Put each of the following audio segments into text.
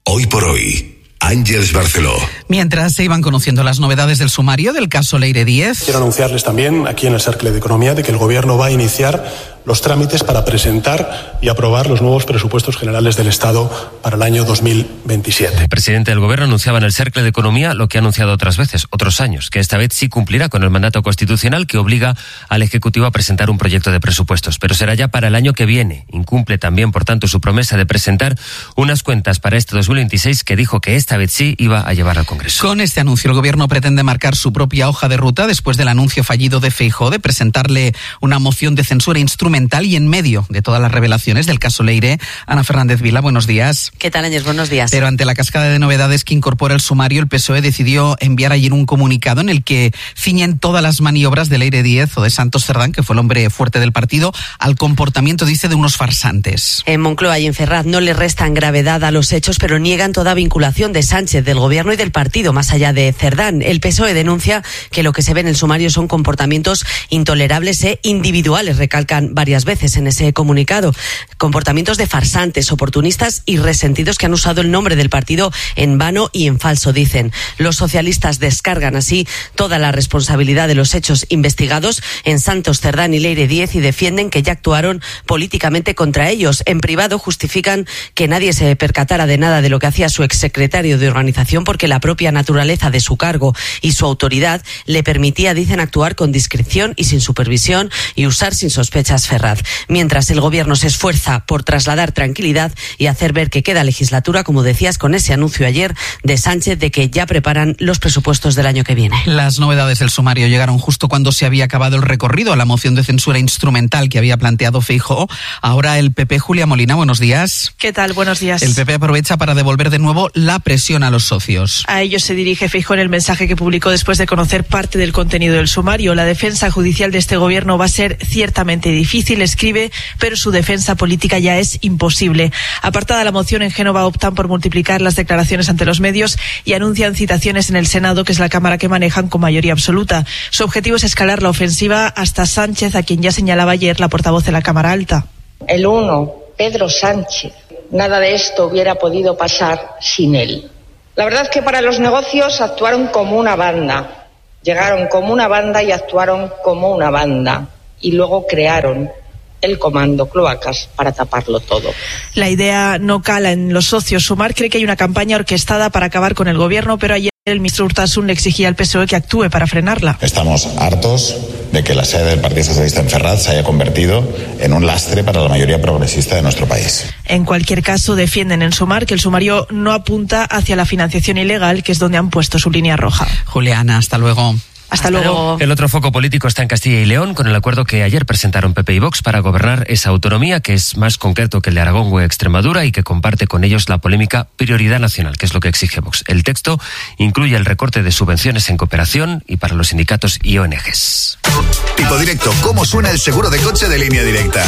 Hoy por hoy, Àngels Barceló. Mientras se iban conociendo las novedades del sumario del caso Leire Díez. Quiero anunciarles también aquí en el Cercle de Economía de que el Gobierno va a iniciar los trámites para presentar y aprobar los nuevos presupuestos generales del Estado para el año 2027. El presidente del Gobierno anunciaba en el Cercle de Economía lo que ha anunciado otras veces, otros años, que esta vez sí cumplirá con el mandato constitucional que obliga al Ejecutivo a presentar un proyecto de presupuestos, pero será ya para el año que viene. Incumple también, por tanto, su promesa de presentar unas cuentas para este 2026 que dijo que esta vez sí iba a llevar al Congreso. Con este anuncio, el Gobierno pretende marcar su propia hoja de ruta después del anuncio fallido de Feijóo de presentarle una moción de censura instrumental y en medio de todas las revelaciones del caso Leire. Ana Fernández Vila, buenos días. ¿Qué tal, Ángels? Buenos días. Pero ante la cascada de novedades que incorpora el sumario, el PSOE decidió enviar ayer un comunicado en el que ciñen todas las maniobras de Leire Díez o de Santos Cerdán, que fue el hombre fuerte del partido, al comportamiento, dice, de unos farsantes. En Moncloa y en Ferraz no le restan gravedad a los hechos, pero niegan toda vinculación de Sánchez, del Gobierno y del partido, más allá de Cerdán. El PSOE denuncia que lo que se ve en el sumario son comportamientos intolerables e individuales, recalcan varias veces en ese comunicado. Comportamientos de farsantes, oportunistas y resentidos que han usado el nombre del partido en vano y en falso, dicen. Los socialistas descargan así toda la responsabilidad de los hechos investigados en Santos Cerdán y Leire Díez y defienden que ya actuaron políticamente contra ellos. En privado justifican que nadie se percatara de nada de lo que hacía su exsecretario de organización porque la propia naturaleza de su cargo y su autoridad le permitía, dicen, actuar con discreción y sin supervisión y usar sin sospechas Ferraz. Mientras el Gobierno se esfuerza por trasladar tranquilidad y hacer ver que queda legislatura, como decías, con ese anuncio ayer de Sánchez de que ya preparan los presupuestos del año que viene. Las novedades del sumario llegaron justo cuando se había acabado el recorrido a la moción de censura instrumental que había planteado Feijóo. Ahora el PP, Julia Molina, buenos días. ¿Qué tal? Buenos días. El PP aprovecha para devolver de nuevo la presión a los socios. A ellos se dirige Feijóo en el mensaje que publicó después de conocer parte del contenido del sumario. La defensa judicial de este Gobierno va a ser ciertamente difícil, escribe, pero su defensa política ya es imposible. Apartada la moción, en Génova optan por multiplicar las declaraciones ante los medios y anuncian citaciones en el Senado, que es la Cámara que manejan con mayoría absoluta. Su objetivo es escalar la ofensiva hasta Sánchez, a quien ya señalaba ayer la portavoz de la Cámara Alta. El uno, Pedro Sánchez. Nada de esto hubiera podido pasar sin él. La verdad es que para los negocios actuaron como una banda. Llegaron como una banda y actuaron como una banda. Y luego crearon el comando Cloacas para taparlo todo. La idea no cala en los socios. Sumar cree que hay una campaña orquestada para acabar con el Gobierno, pero ayer el ministro Urtasun le exigía al PSOE que actúe para frenarla. Estamos hartos de que la sede del Partido Socialista en Ferraz se haya convertido en un lastre para la mayoría progresista de nuestro país. En cualquier caso, defienden en Sumar que el sumario no apunta hacia la financiación ilegal, que es donde han puesto su línea roja. Juliana, hasta luego. Hasta luego. El otro foco político está en Castilla y León, con el acuerdo que ayer presentaron PP y Vox para gobernar esa autonomía, que es más concreto que el de Aragón o Extremadura y que comparte con ellos la polémica prioridad nacional, que es lo que exige Vox. El texto incluye el recorte de subvenciones en cooperación y para los sindicatos y ONGs. Tipo directo, ¿cómo suena el seguro de coche de Línea Directa?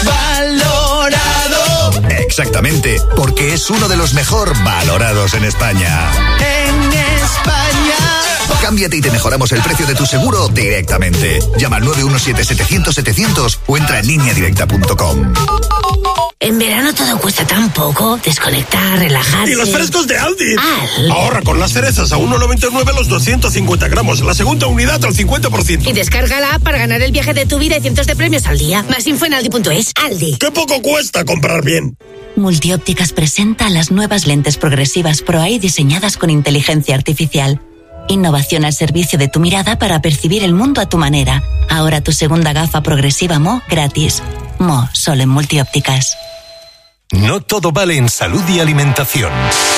Valorado. Exactamente, porque es uno de los mejor valorados en España. En España. Cámbiate y te mejoramos el precio de tu seguro directamente. Llama al 917-700-700 o entra en lineadirecta.com. En verano todo cuesta tan poco. Desconectar, relajarse. ¡Y los frescos de Aldi! Aldi. Ahorra con las cerezas a 1,99 los 250 gramos. La segunda unidad al 50%. Y descarga la app para ganar el viaje de tu vida y cientos de premios al día. Más info en aldi.es. Aldi. ¡Qué poco cuesta comprar bien! Multiópticas presenta las nuevas lentes progresivas Pro-Eye diseñadas con inteligencia artificial. Innovación al servicio de tu mirada para percibir el mundo a tu manera. Ahora tu segunda gafa progresiva Mo gratis. Mo, solo en Multiópticas. No todo vale en salud y alimentación.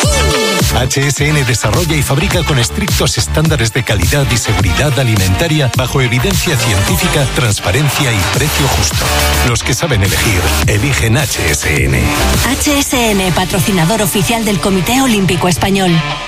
HSN desarrolla y fabrica con estrictos estándares de calidad y seguridad alimentaria bajo evidencia científica, transparencia y precio justo. Los que saben elegir, eligen HSN. HSN, patrocinador oficial del Comité Olímpico Español.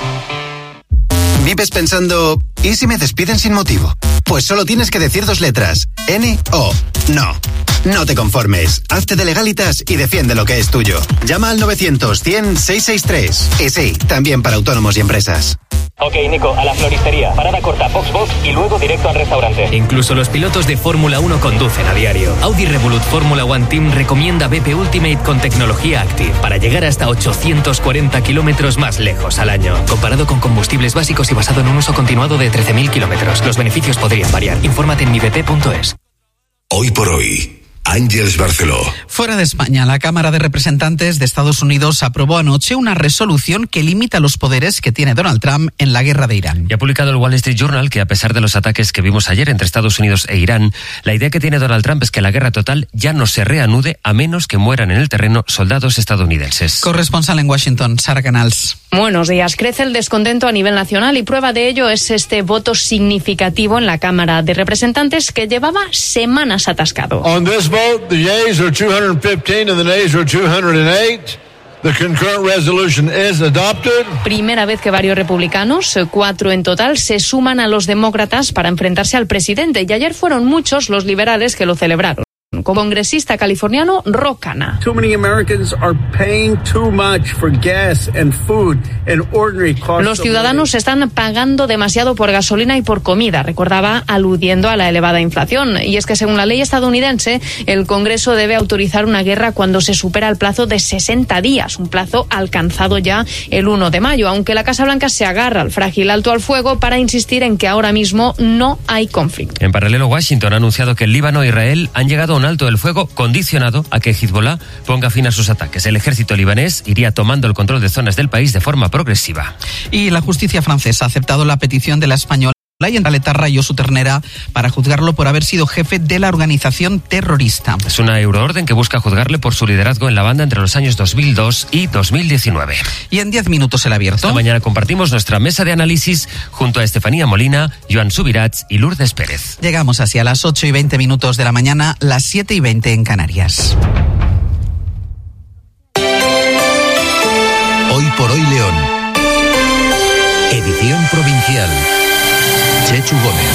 ¿Vives pensando, ¿y si me despiden sin motivo? Pues solo tienes que decir 2 letras, N-O. No. No te conformes. Hazte de Legalitas y defiende lo que es tuyo. Llama al 900-100-663. Y sí, también para autónomos y empresas. Ok, Nico, a la floristería. Parada corta, box y luego directo al restaurante. Incluso los pilotos de Fórmula 1 conducen a diario. Audi Revolut Fórmula One Team recomienda BP Ultimate con tecnología Active para llegar hasta 840 kilómetros más lejos al año. Comparado con combustibles básicos y basado en un uso continuado de 13.000 kilómetros. Los beneficios podrían variar. Infórmate en mibp.es. Hoy por hoy, Ángeles Barceló. Fuera de España, la Cámara de Representantes de Estados Unidos aprobó anoche una resolución que limita los poderes que tiene Donald Trump en la guerra de Irán. Y ha publicado el Wall Street Journal que, a pesar de los ataques que vimos ayer entre Estados Unidos e Irán, la idea que tiene Donald Trump es que la guerra total ya no se reanude a menos que mueran en el terreno soldados estadounidenses. Corresponsal en Washington, Sara Canals. Buenos días. Crece el descontento a nivel nacional y prueba de ello es este voto significativo en la Cámara de Representantes que llevaba semanas atascado. On this vote, the yeas are 215 and the nays are 208. The concurrent resolution is adopted. Primera vez que varios republicanos, 4 en total, se suman a los demócratas para enfrentarse al presidente. Y ayer fueron muchos los liberales que lo celebraron. Congresista californiano Ro Khanna. Los ciudadanos están pagando demasiado por gasolina y por comida, recordaba aludiendo a la elevada inflación. Y es que según la ley estadounidense, el Congreso debe autorizar una guerra cuando se supera el plazo de 60 días, un plazo alcanzado ya el 1 de mayo, aunque la Casa Blanca se agarra al frágil alto al fuego para insistir en que ahora mismo no hay conflicto. En paralelo, Washington ha anunciado que el Líbano e Israel han llegado a un alto del fuego condicionado a que Hezbollah ponga fin a sus ataques. El ejército libanés iría tomando el control de zonas del país de forma progresiva. Y la justicia francesa ha aceptado la petición de la española Yolanda Rayo Ternera para juzgarlo por haber sido jefe de la organización terrorista. Es una euroorden que busca juzgarle por su liderazgo en la banda entre los años 2002 y 2019. Y en 10 minutos el abierto. Esta mañana compartimos nuestra mesa de análisis junto a Estefanía Molina, Joan Subirats y Lourdes Pérez. Llegamos así a las 8:20 de la mañana, las 7:20 en Canarias. Hoy por hoy León. Edición provincial. Chechu Gómez.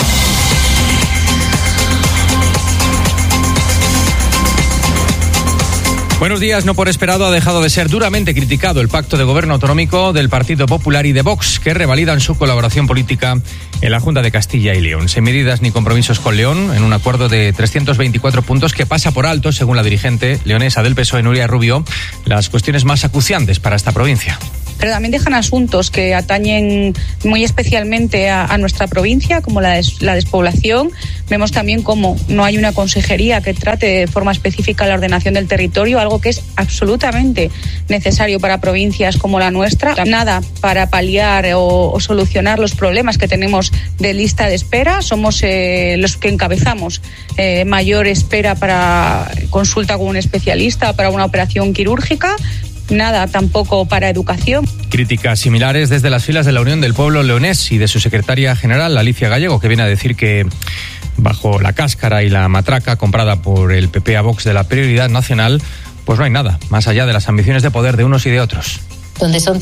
Buenos días. No por esperado ha dejado de ser duramente criticado el pacto de gobierno autonómico del Partido Popular y de Vox, que revalidan su colaboración política en la Junta de Castilla y León. Sin medidas ni compromisos con León, en un acuerdo de 324 puntos que pasa por alto, según la dirigente leonesa del PSOE, Nuria Rubio, las cuestiones más acuciantes para esta provincia. Pero también dejan asuntos que atañen muy especialmente a nuestra provincia, como la despoblación. Vemos también cómo no hay una consejería que trate de forma específica la ordenación del territorio, algo que es absolutamente necesario para provincias como la nuestra. Nada para paliar o solucionar los problemas que tenemos de lista de espera. Somos los que encabezamos mayor espera para consulta con un especialista, para una operación quirúrgica. Nada tampoco para educación. Críticas similares desde las filas de la Unión del Pueblo Leonés y de su secretaria general, Alicia Gallego, que viene a decir que bajo la cáscara y la matraca comprada por el PP a Vox de la prioridad nacional, pues no hay nada, más allá de las ambiciones de poder de unos y de otros. Donde son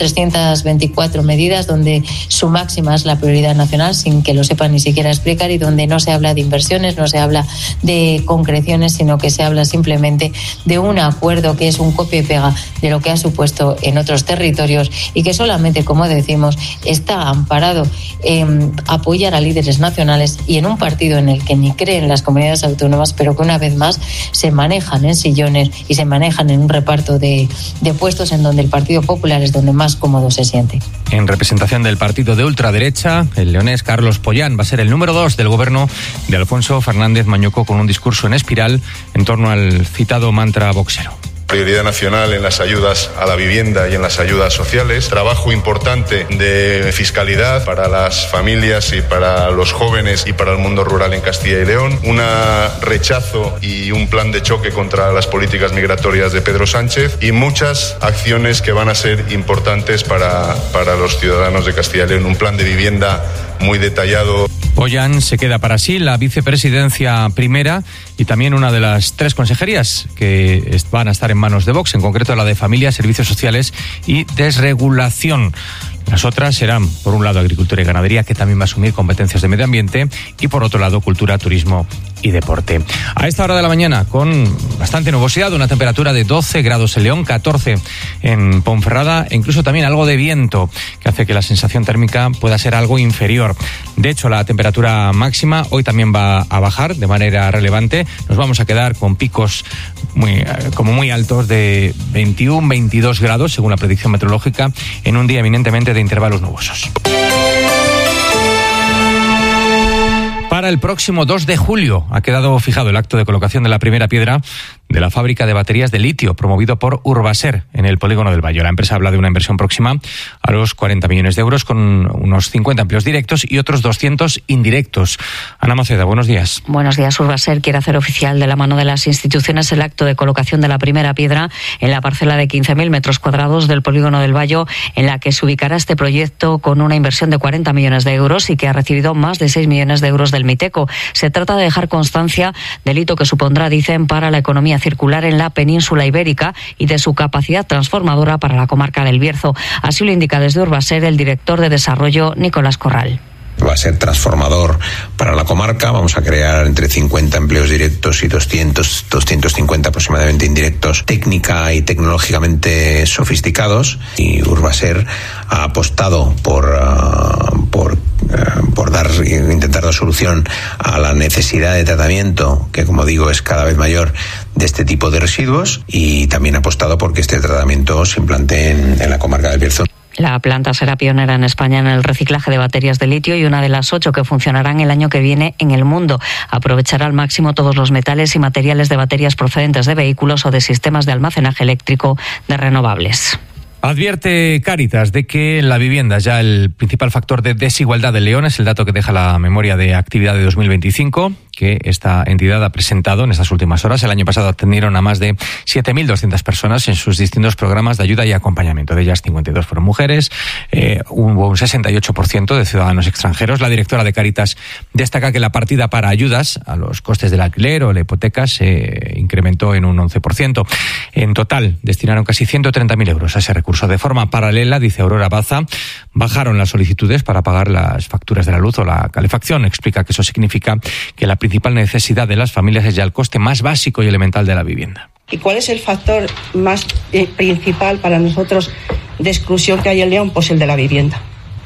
324 medidas, donde su máxima es la prioridad nacional, sin que lo sepan ni siquiera explicar, y donde no se habla de inversiones, no se habla de concreciones, sino que se habla simplemente de un acuerdo que es un copia y pega de lo que ha supuesto en otros territorios y que solamente, como decimos, está amparado en apoyar a líderes nacionales y en un partido en el que ni creen las comunidades autónomas, pero que una vez más se manejan en sillones y se manejan en un reparto de puestos en donde el Partido Popular es donde más cómodo se siente. En representación del partido de ultraderecha, el leonés Carlos Pollán va a ser el número 2 del gobierno de Alfonso Fernández Mañuco, con un discurso en espiral en torno al citado mantra boxero. Prioridad nacional en las ayudas a la vivienda y en las ayudas sociales, trabajo importante de fiscalidad para las familias y para los jóvenes y para el mundo rural en Castilla y León, un rechazo y un plan de choque contra las políticas migratorias de Pedro Sánchez y muchas acciones que van a ser importantes para los ciudadanos de Castilla y León, un plan de vivienda muy detallado. Pollán se queda para sí la vicepresidencia primera y también una de las 3 consejerías que van a estar en manos de Vox, en concreto la de Familia, Servicios Sociales y Desregulación. Las otras serán, por un lado, agricultura y ganadería, que también va a asumir competencias de medio ambiente, y por otro lado, cultura, turismo y deporte. A esta hora de la mañana, con bastante nubosidad, una temperatura de 12 grados en León, 14 en Ponferrada, e incluso también algo de viento, que hace que la sensación térmica pueda ser algo inferior. De hecho, la temperatura máxima hoy también va a bajar de manera relevante. Nos vamos a quedar con picos muy altos de 21, 22 grados, según la predicción meteorológica, en un día eminentemente de intervalos nubosos. Para el próximo 2 de julio ha quedado fijado el acto de colocación de la primera piedra de la fábrica de baterías de litio, promovido por Urbaser, en el polígono del Bayo. La empresa habla de una inversión próxima a los 40 millones de euros, con unos 50 empleos directos y otros 200 indirectos. Ana Maceda, buenos días. Buenos días. Urbaser quiere hacer oficial de la mano de las instituciones el acto de colocación de la primera piedra en la parcela de 15.000 metros cuadrados del polígono del Bayo, en la que se ubicará este proyecto con una inversión de 40 millones de euros y que ha recibido más de 6 millones de euros del Miteco. Se trata de dejar constancia del hito que supondrá, dicen, para la economía circular en la península ibérica y de su capacidad transformadora para la comarca del Bierzo. Así lo indica desde Urbaser el director de desarrollo, Nicolás Corral. Va a ser transformador para la comarca. Vamos a crear entre 50 empleos directos y 250 aproximadamente indirectos, técnica y tecnológicamente sofisticados. Y Urbaser ha apostado por intentar dar solución a la necesidad de tratamiento, que como digo es cada vez mayor, de este tipo de residuos, y también ha apostado porque este tratamiento se implante en la comarca del Bierzo. La planta será pionera en España en el reciclaje de baterías de litio y una de las 8 que funcionarán el año que viene en el mundo. Aprovechará al máximo todos los metales y materiales de baterías procedentes de vehículos o de sistemas de almacenaje eléctrico de renovables. Advierte Cáritas de que la vivienda es ya el principal factor de desigualdad de León. Es el dato que deja la memoria de actividad de 2025 que esta entidad ha presentado en estas últimas horas. El año pasado atendieron a más de 7.200 personas en sus distintos programas de ayuda y acompañamiento. De ellas, 52 fueron mujeres, hubo un 68% de ciudadanos extranjeros. La directora de Cáritas destaca que la partida para ayudas a los costes del alquiler o la hipoteca se incrementó en un 11%. En total, destinaron casi 130.000 euros a ese recurso. De forma paralela, dice Aurora Baza, bajaron las solicitudes para pagar las facturas de la luz o la calefacción. Explica que eso significa que la principal necesidad de las familias es ya el coste más básico y elemental de la vivienda. ¿Y cuál es el factor más principal para nosotros de exclusión que hay en León? Pues el de la vivienda.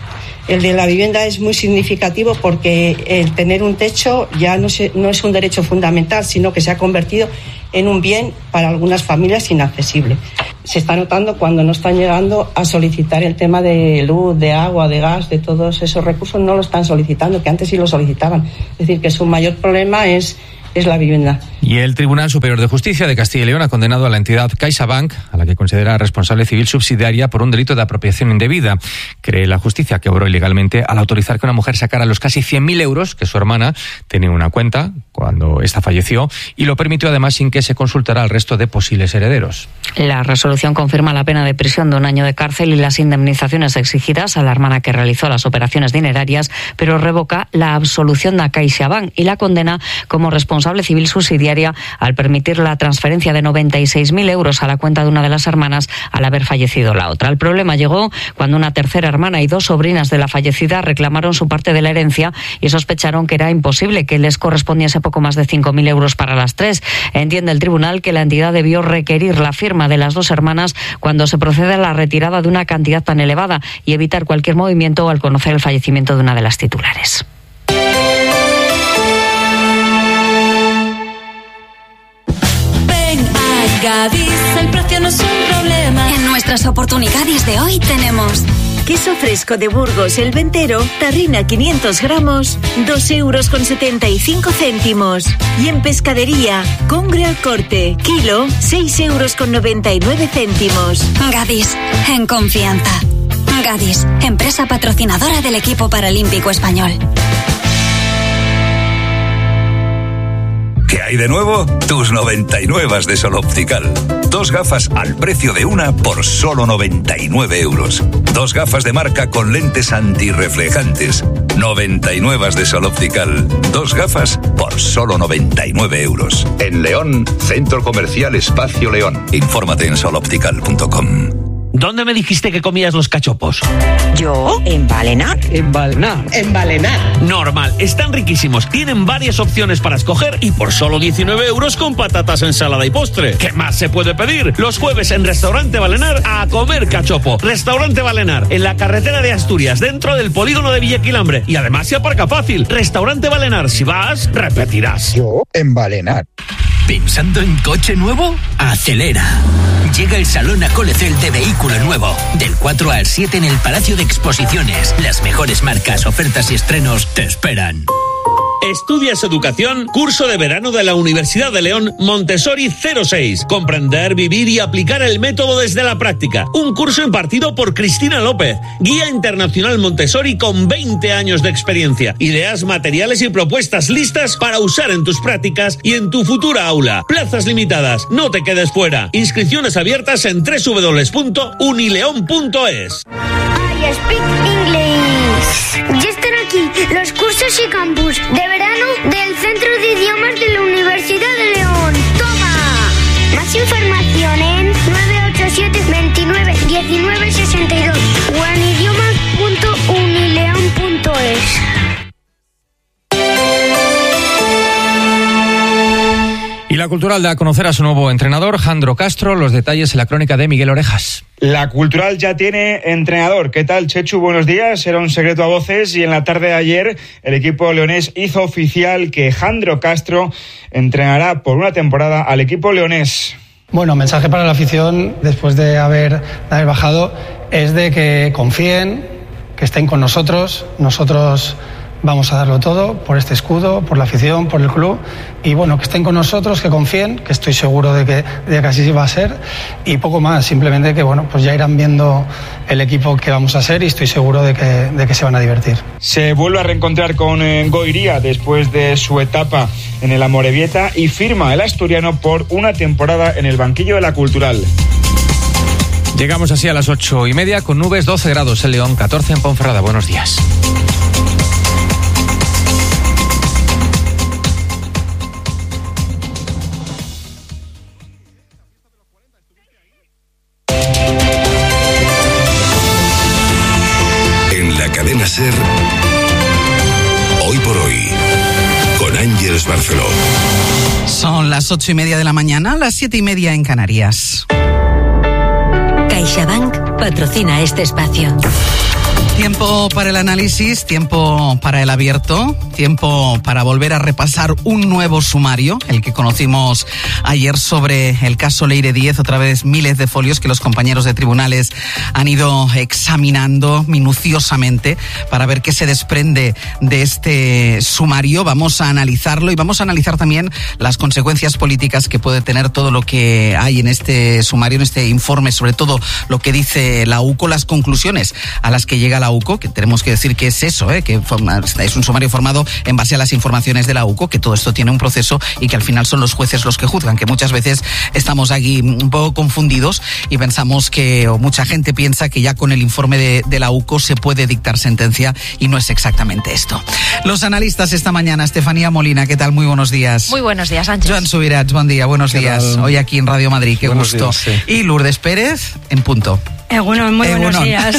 El de la vivienda es muy significativo porque el tener un techo ya no es un derecho fundamental, sino que se ha convertido en un bien para algunas familias inaccesible. Se está notando cuando no están llegando a solicitar el tema de luz, de agua, de gas, de todos esos recursos, no lo están solicitando, que antes sí lo solicitaban. Es decir, que su mayor problema es la vivienda. Y el Tribunal Superior de Justicia de Castilla y León ha condenado a la entidad CaixaBank, a la que considera responsable civil subsidiaria, por un delito de apropiación indebida. Cree la justicia que obró ilegalmente al autorizar que una mujer sacara los casi 100.000 euros que su hermana tenía en una cuenta cuando ésta falleció, y lo permitió además sin que se consultara al resto de posibles herederos. La resolución confirma la pena de prisión de 1 año de cárcel y las indemnizaciones exigidas a la hermana que realizó las operaciones dinerarias, pero revoca la absolución de CaixaBank y la condena como responsable civil subsidiaria al permitir la transferencia de 96.000 euros a la cuenta de una de las hermanas al haber fallecido la otra. El problema llegó cuando una tercera hermana y 2 sobrinas de la fallecida reclamaron su parte de la herencia y sospecharon que era imposible que les correspondiese poco más de 5.000 euros para las 3. Entiende el tribunal que la entidad debió requerir la firma de las 2 hermanas cuando se procede a la retirada de una cantidad tan elevada y evitar cualquier movimiento al conocer el fallecimiento de una de las titulares. Gadis, el precio no es un problema. En nuestras oportunidades de hoy tenemos queso fresco de Burgos, el Ventero, tarrina 500 gramos, 2,75 euros. Y en pescadería, congre al corte, kilo, 6,99 euros. Gadis, en confianza. Gadis, empresa patrocinadora del equipo paralímpico español. ¿Qué hay de nuevo? Tus 99 de Sol Optical. 2 gafas al precio de una por solo 99 euros. 2 gafas de marca con lentes antirreflejantes. 99 de Sol Optical. 2 gafas por solo 99 euros. En León, Centro Comercial Espacio León. Infórmate en soloptical.com. ¿Dónde me dijiste que comías los cachopos? Yo, en Balenar. En Balenar. En Balenar. Normal, están riquísimos, tienen varias opciones para escoger y por solo 19 euros con patatas, ensalada y postre. ¿Qué más se puede pedir? Los jueves en Restaurante Balenar a comer cachopo. Restaurante Balenar, en la carretera de Asturias, dentro del polígono de Villaquilambre. Y además se aparca fácil. Restaurante Balenar, si vas, repetirás. Yo, en Balenar. ¿Pensando en coche nuevo? Acelera. Llega el Salón Acolecel de Vehículo Nuevo. Del 4 al 7 en el Palacio de Exposiciones. Las mejores marcas, ofertas y estrenos te esperan. Estudias Educación, curso de verano de la Universidad de León, Montessori 06. Comprender, vivir y aplicar el método desde la práctica. Un curso impartido por Cristina López, guía internacional Montessori con 20 años de experiencia. Ideas, materiales y propuestas listas para usar en tus prácticas y en tu futura aula. Plazas limitadas, no te quedes fuera. Inscripciones abiertas en www.unileon.es. I speak English. Ya están aquí los cursos y campus de verano del Centro de Idiomas de la Universidad de León. ¡Toma! Más información en 987 29 19 62 o en idiomas.unileon.es. Y la Cultural da a conocer a su nuevo entrenador, Jandro Castro. Los detalles en la crónica de Miguel Orejas. La Cultural ya tiene entrenador. ¿Qué tal, Chechu? Buenos días. Era un secreto a voces y en la tarde de ayer el equipo leonés hizo oficial que Jandro Castro entrenará por una temporada al equipo leonés. Bueno, mensaje para la afición después de haber bajado es de que confíen, que estén con nosotros. Nosotros vamos a darlo todo por este escudo, por la afición, por el club y bueno, que estén con nosotros, que confíen, que estoy seguro de que así va a ser y poco más, simplemente que bueno, pues ya irán viendo el equipo que vamos a ser y estoy seguro de que se van a divertir. Se vuelve a reencontrar con Goiría después de su etapa en el Amorebieta y firma el asturiano por una temporada en el banquillo de la Cultural. Llegamos así a las 8:30 con nubes, 12 grados en León, 14 en Ponferrada. Buenos días. Cadena SER, Hoy por Hoy, con Ángeles Barceló. Son las 8:30 de la mañana, las 7:30 en Canarias. CaixaBank patrocina este espacio. Tiempo para el análisis, tiempo para el abierto, tiempo para volver a repasar un nuevo sumario, el que conocimos ayer sobre el caso Leire Díez, otra vez miles de folios que los compañeros de tribunales han ido examinando minuciosamente para ver qué se desprende de este sumario. Vamos a analizarlo y vamos a analizar también las consecuencias políticas que puede tener todo lo que hay en este sumario, en este informe, sobre todo lo que dice la UCO, las conclusiones a las que llega la UCO, que tenemos que decir que es eso, que es un sumario formado en base a las informaciones de la UCO, que todo esto tiene un proceso y que al final son los jueces los que juzgan, que muchas veces estamos aquí un poco confundidos y pensamos o mucha gente piensa que ya con el informe de la UCO se puede dictar sentencia y no es exactamente esto. Los analistas esta mañana, Estefanía Molina, ¿qué tal? Muy buenos días. Muy buenos días, Sánchez. Joan Subirats, buen día, buenos días. Hoy aquí en Radio Madrid, qué buenos gusto. Días, sí. Y Lourdes Pérez, en punto. Muy buenos días.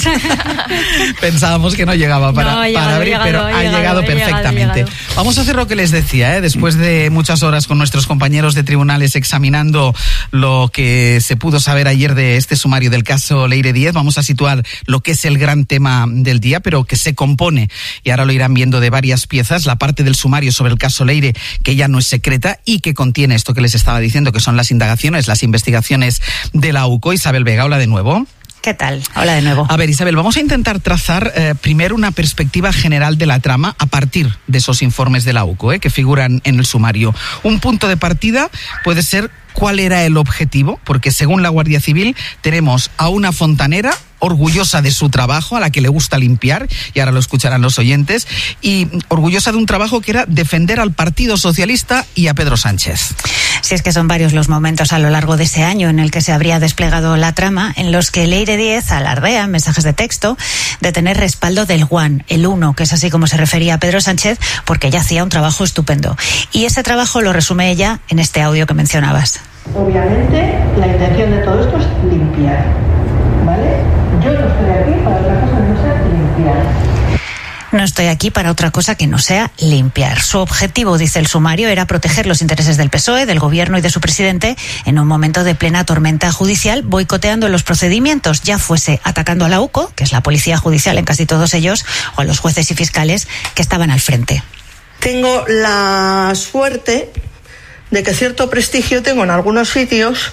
Pensábamos que no llegaba para abrir, pero ha llegado perfectamente. Vamos a hacer lo que les decía, después de muchas horas con nuestros compañeros de tribunales examinando lo que se pudo saber ayer de este sumario del caso Leire Díez. Vamos a situar lo que es el gran tema del día, pero que se compone, y ahora lo irán viendo, de varias piezas. La parte del sumario sobre el caso Leire, que ya no es secreta y que contiene esto que les estaba diciendo, que son las indagaciones, las investigaciones de la UCO. Isabel Vega, hola de nuevo. ¿Qué tal? Hola de nuevo. A ver, Isabel, vamos a intentar trazar primero una perspectiva general de la trama a partir de esos informes de la UCO que figuran en el sumario. Un punto de partida puede ser cuál era el objetivo, porque según la Guardia Civil tenemos a una fontanera orgullosa de su trabajo, a la que le gusta limpiar, y ahora lo escucharán los oyentes, y orgullosa de un trabajo que era defender al Partido Socialista y a Pedro Sánchez. Sí, es que son varios los momentos a lo largo de ese año en el que se habría desplegado la trama, en los que Leire Díez alardea en mensajes de texto de tener respaldo del One, el uno, que es así como se refería a Pedro Sánchez, porque ella hacía un trabajo estupendo. Y ese trabajo lo resume ella en este audio que mencionabas. Obviamente, la intención de todo esto es limpiar. ¿vale? Yo no estoy aquí para otra cosa que no sea limpiar. No estoy aquí para otra cosa que no sea limpiar. Su objetivo, dice el sumario, era proteger los intereses del PSOE, del gobierno y de su presidente en un momento de plena tormenta judicial, boicoteando los procedimientos, ya fuese atacando a la UCO, que es la policía judicial en casi todos ellos, o a los jueces y fiscales que estaban al frente. Tengo la suerte de que cierto prestigio tengo en algunos sitios.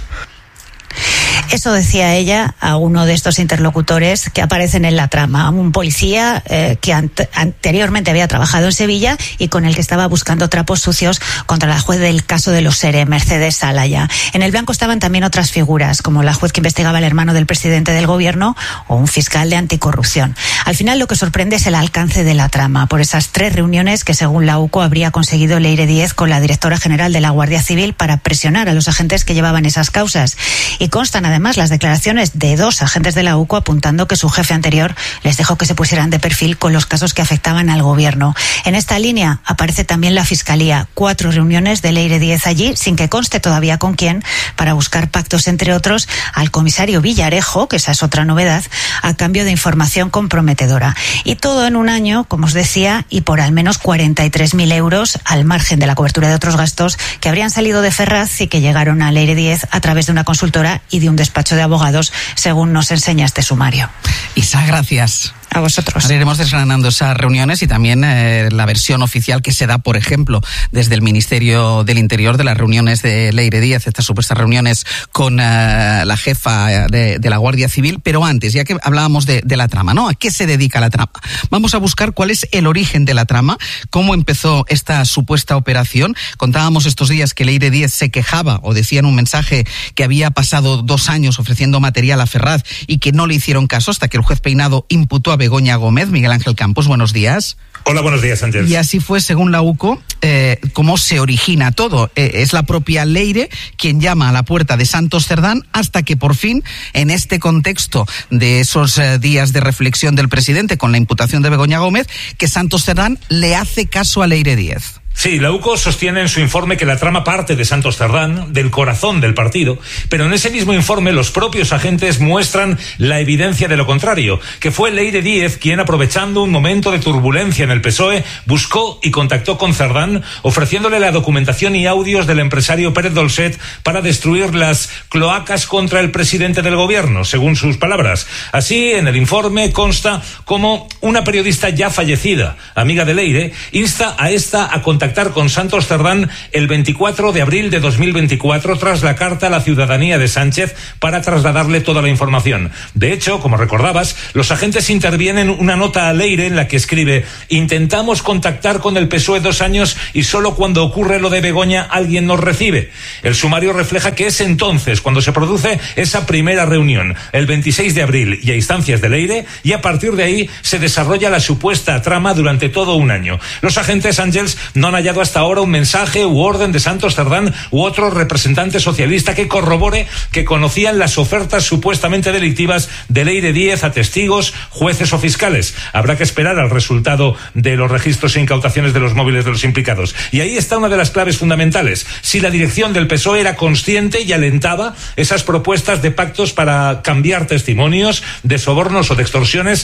Eso decía ella a uno de estos interlocutores que aparecen en la trama, un policía que anteriormente había trabajado en Sevilla y con el que estaba buscando trapos sucios contra la juez del caso de los SERE, Mercedes Salaya. En el blanco estaban también otras figuras, como la juez que investigaba al hermano del presidente del gobierno o un fiscal de anticorrupción. Al final lo que sorprende es el alcance de la trama, por esas 3 reuniones que según la UCO habría conseguido Leire Díez con la directora general de la Guardia Civil para presionar a los agentes que llevaban esas causas. Y constan además las declaraciones de 2 agentes de la UCO apuntando que su jefe anterior les dejó que se pusieran de perfil con los casos que afectaban al gobierno. En esta línea aparece también la Fiscalía. 4 reuniones de Leire Díez allí, sin que conste todavía con quién, para buscar pactos, entre otros, al comisario Villarejo, que esa es otra novedad, a cambio de información comprometedora. Y todo en un año, como os decía, y por al menos 43.000 euros, al margen de la cobertura de otros gastos que habrían salido de Ferraz y que llegaron a Leire Díez a través de una consultora y de un despacho de abogados, según nos enseña este sumario. Isa, gracias. A vosotros. Ahora iremos desgranando esas reuniones y también la versión oficial que se da, por ejemplo, desde el Ministerio del Interior de las reuniones de Leire Díez, estas supuestas reuniones con la jefa de la Guardia Civil. Pero antes, ya que hablábamos de la trama, ¿no? ¿A qué se dedica la trama? Vamos a buscar cuál es el origen de la trama, cómo empezó esta supuesta operación. Contábamos estos días que Leire Díez se quejaba o decía en un mensaje que había pasado 2 años ofreciendo material a Ferraz y que no le hicieron caso hasta que el juez Peinado imputó a Begoña Gómez. Miguel Ángel Campos, buenos días. Hola, buenos días, Ángel. Y así fue, según la UCO, cómo se origina todo. Es la propia Leire quien llama a la puerta de Santos Cerdán hasta que por fin, en este contexto de esos días de reflexión del presidente con la imputación de Begoña Gómez, que Santos Cerdán le hace caso a Leire Díez. Sí, la UCO sostiene en su informe que la trama parte de Santos Cerdán, del corazón del partido, pero en ese mismo informe los propios agentes muestran la evidencia de lo contrario, que fue Leire Díez quien, aprovechando un momento de turbulencia en el PSOE, buscó y contactó con Cerdán, ofreciéndole la documentación y audios del empresario Pérez Dolcet para destruir las cloacas contra el presidente del gobierno, según sus palabras. Así, en el informe consta cómo una periodista ya fallecida, amiga de Leire, insta a esta a contactar con Santos Cerdán el 24 de abril de 2024 tras la carta a la ciudadanía de Sánchez para trasladarle toda la información. De hecho, como recordabas, los agentes intervienen una nota a Leire en la que escribe: intentamos contactar con el PSOE 2 años y solo cuando ocurre lo de Begoña alguien nos recibe. El sumario refleja que es entonces cuando se produce esa primera reunión, el 26 de abril y a instancias de Leire, y a partir de ahí se desarrolla la supuesta trama durante todo un año. Los agentes, Ángels, no han hallado hasta ahora un mensaje u orden de Santos Cerdán u otro representante socialista que corrobore que conocían las ofertas supuestamente delictivas de Leire Díez a testigos, jueces o fiscales. Habrá que esperar al resultado de los registros e incautaciones de los móviles de los implicados. Y ahí está una de las claves fundamentales. Si la dirección del PSOE era consciente y alentaba esas propuestas de pactos para cambiar testimonios, de sobornos o de extorsiones